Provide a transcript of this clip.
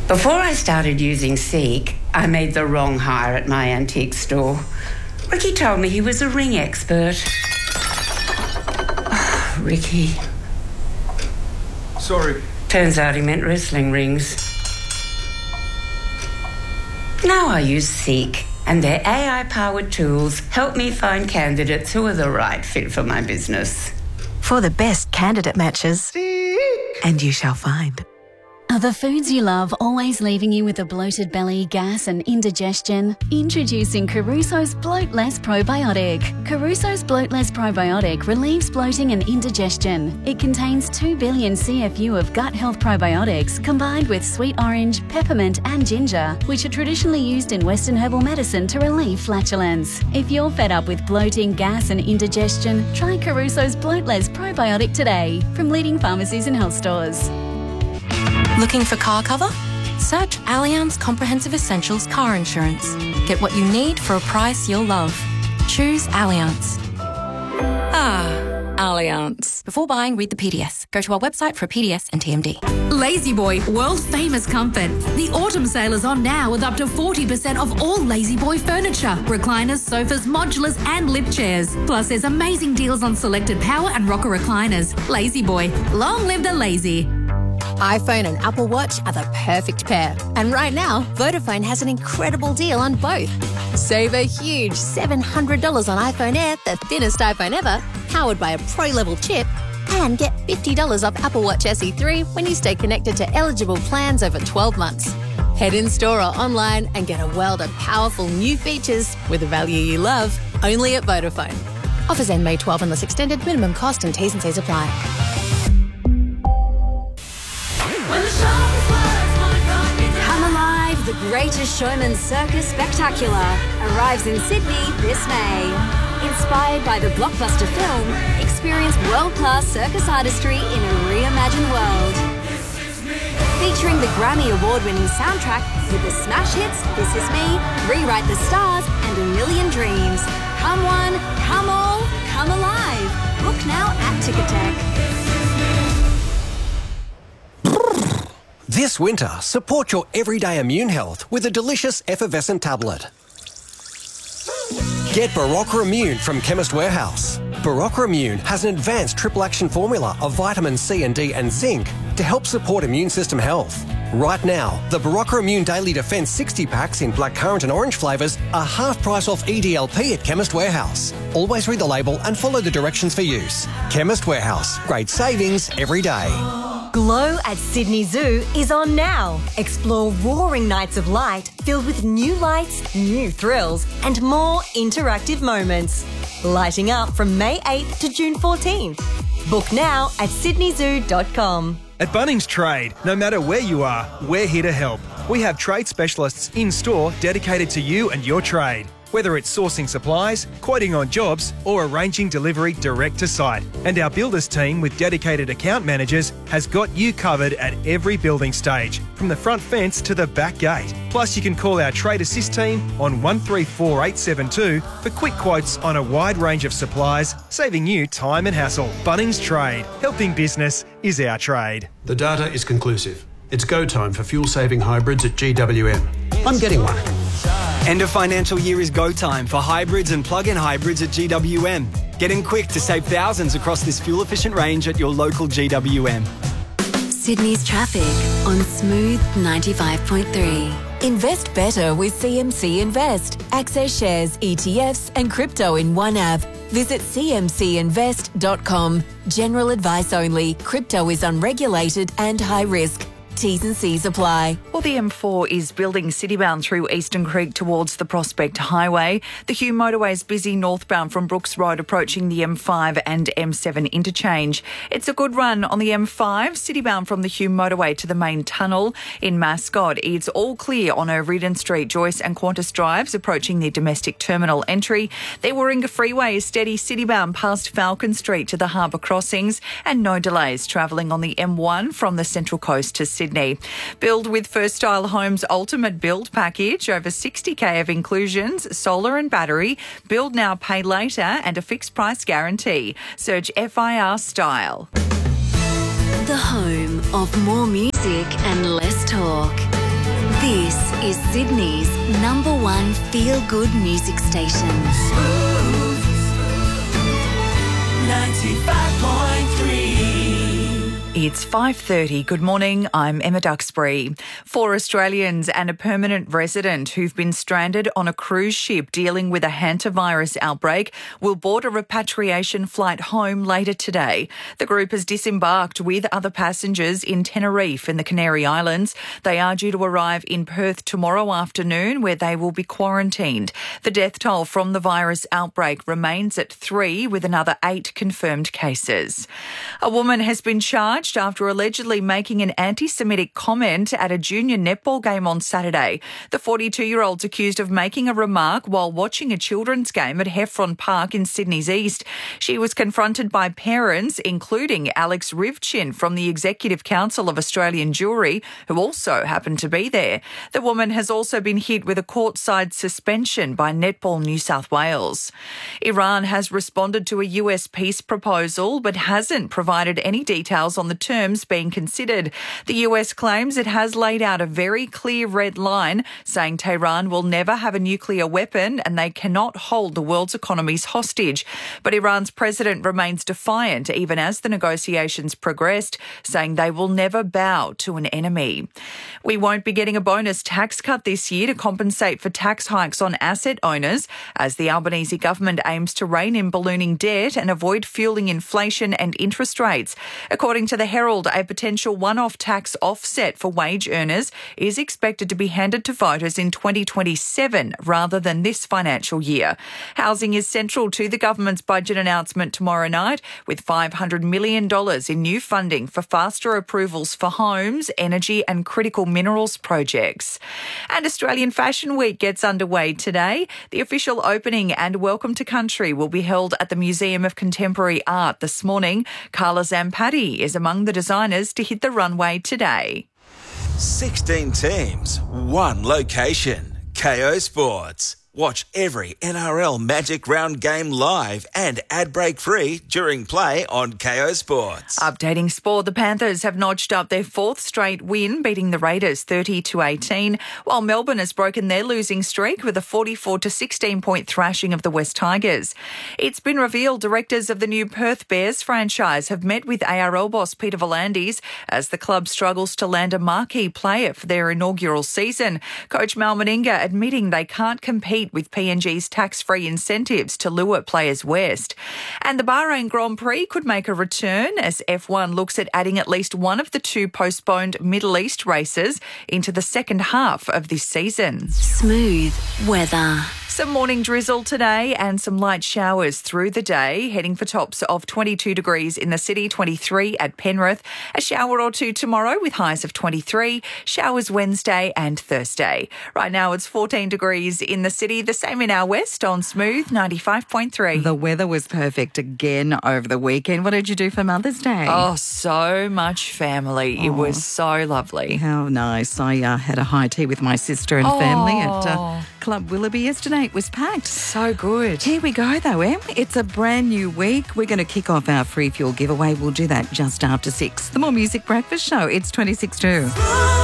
Before I started using Seek, I made the wrong hire at my antique store. Ricky told me he was a ring expert. Oh, Ricky. Sorry. Turns out he meant wrestling rings. Now I use Seek, and their AI-powered tools help me find candidates who are the right fit for my business. For the best candidate matches, Seek. And you shall find. Are the foods you love always leaving you with a bloated belly, gas and indigestion? Introducing Caruso's Bloat Less Probiotic. Caruso's Bloat Less Probiotic relieves bloating and indigestion. It contains 2 billion CFU of gut health probiotics combined with sweet orange, peppermint and ginger, which are traditionally used in Western herbal medicine to relieve flatulence. If you're fed up with bloating, gas and indigestion, try Caruso's Bloat Less Probiotic today from leading pharmacies and health stores. Looking for car cover? Search Allianz Comprehensive Essentials Car Insurance. Get what you need for a price you'll love. Choose Allianz. Allianz. Before buying, read the PDS. Go to our website for a PDS and TMD. La-Z-Boy, world famous comfort. The autumn sale is on now with up to 40% off all La-Z-Boy furniture, recliners, sofas, modulars and lift chairs. Plus there's amazing deals on selected power and rocker recliners. La-Z-Boy, long live the lazy. iPhone and Apple Watch are the perfect pair. And right now, Vodafone has an incredible deal on both. Save a huge $700 on iPhone Air, the thinnest iPhone ever, powered by a pro-level chip, and get $50 off Apple Watch SE 3 when you stay connected to eligible plans over 12 months. Head in-store or online and get a world of powerful new features with the value you love, only at Vodafone. Offers end May 12 unless extended. Minimum cost and T's and C's apply. Come Alive, the Greatest Showman Circus Spectacular arrives in Sydney this May. Inspired by the blockbuster film, experience world-class circus artistry in a reimagined world. Featuring the Grammy Award-winning soundtrack with the smash hits This Is Me, Rewrite the Stars and A Million Dreams. Come one, come all, come alive. Book now at Ticketek. This winter, support your everyday immune health with a delicious effervescent tablet. Get Barocca Immune from Chemist Warehouse. Barocca Immune has an advanced triple action formula of vitamin C and D and zinc to help support immune system health. Right now, the Barocca Immune Daily Defence 60 packs in blackcurrant and orange flavours are half price off EDLP at Chemist Warehouse. Always read the label and follow the directions for use. Chemist Warehouse. Great savings every day. Glow at Sydney Zoo is on now. Explore roaring nights of light filled with new lights, new thrills, and more interactive moments. Lighting up from May 8th to June 14th. Book now at sydneyzoo.com. At Bunnings Trade, no matter where you are, we're here to help. We have trade specialists in-store dedicated to you and your trade. Whether it's sourcing supplies, quoting on jobs, or arranging delivery direct to site. And our builders team with dedicated account managers has got you covered at every building stage, from the front fence to the back gate. Plus, you can call our Trade Assist team on 134872 for quick quotes on a wide range of supplies, saving you time and hassle. Bunnings Trade. Helping business is our trade. The data is conclusive. It's go time for fuel-saving hybrids at GWM. I'm getting one. End of financial year is go time for hybrids and plug-in hybrids at GWM. Get in quick to save thousands across this fuel-efficient range at your local GWM. Sydney's traffic on Smooth 95.3. Invest better with CMC Invest. Access shares, ETFs and crypto in one app. Visit cmcinvest.com. General advice only. Crypto is unregulated and high risk. T's and C's apply. Well, the M4 is building citybound through Eastern Creek towards the Prospect Highway. The Hume motorway is busy northbound from Brooks Road approaching the M5 and M7 interchange. It's a good run on the M5, citybound from the Hume motorway to the main tunnel. In Mascot, it's all clear on O'Riordan Street, Joyce and Qantas drives approaching the domestic terminal entry. The Warringah Freeway is steady citybound past Falcon Street to the harbour crossings and no delays travelling on the M1 from the Central Coast to Sydney. Build with First Style Homes Ultimate Build Package. Over 60k of inclusions, solar and battery. Build now, pay later and a fixed price guarantee. Search FIR Style. The home of more music and less talk. This is Sydney's #1 feel-good music station. 95.3. It's 5:30. Good morning. I'm Emma Duxbury. 4 Australians and a permanent resident who've been stranded on a cruise ship dealing with a hantavirus outbreak will board a repatriation flight home later today. The group has disembarked with other passengers in Tenerife in the Canary Islands. They are due to arrive in Perth tomorrow afternoon, where they will be quarantined. The death toll from the virus outbreak remains at 3, with another 8 confirmed cases. A woman has been charged after allegedly making an anti-Semitic comment at a junior netball game on Saturday. The 42-year-old's accused of making a remark while watching a children's game at Heffron Park in Sydney's East. She was confronted by parents, including Alex Rivchin from the Executive Council of Australian Jewry, who also happened to be there. The woman has also been hit with a courtside suspension by Netball New South Wales. Iran has responded to a US peace proposal but hasn't provided any details on the terms being considered. The US claims it has laid out a very clear red line, saying Tehran will never have a nuclear weapon and they cannot hold the world's economies hostage. But Iran's president remains defiant even as the negotiations progressed, saying they will never bow to an enemy. We won't be getting a bonus tax cut this year to compensate for tax hikes on asset owners, as the Albanese government aims to rein in ballooning debt and avoid fueling inflation and interest rates. According to the Herald, a potential one-off tax offset for wage earners is expected to be handed to voters in 2027 rather than this financial year. Housing is central to the government's budget announcement tomorrow night, with $500 million in new funding for faster approvals for homes, energy and critical minerals projects. And Australian Fashion Week gets underway today. The official opening and welcome to country will be held at the Museum of Contemporary Art this morning. Carla Zampatti is among the designers to hit the runway today. 16 teams, 1 location. KO Sports. Watch every NRL Magic Round game live and ad break free during play on KO Sports. Updating sport, the Panthers have notched up their 4th straight win, beating the Raiders 30-18, while Melbourne has broken their losing streak with a 44-16 point thrashing of the West Tigers. It's been revealed directors of the new Perth Bears franchise have met with ARL boss Peter V'landys as the club struggles to land a marquee player for their inaugural season. Coach Mal Meninga admitting they can't compete with PNG's tax-free incentives to lure players west. And the Bahrain Grand Prix could make a return as F1 looks at adding at least one of the 2 postponed Middle East races into the second half of this season. Smooth weather. Some morning drizzle today and some light showers through the day, heading for tops of 22 degrees in the city, 23 at Penrith. A shower or 2 tomorrow with highs of 23, showers Wednesday and Thursday. Right now it's 14 degrees in the city, the same in our west on Smooth 95.3. The weather was perfect again over the weekend. What did you do for Mother's Day? Oh, so much family. It was so lovely. How nice. I had a high tea with my sister and family at Club Willoughby yesterday. It was packed. So good. Here we go though, Em. It's a brand new week. We're going to kick off our free fuel giveaway. We'll do that just after 6. The More Music Breakfast Show. It's 26 to.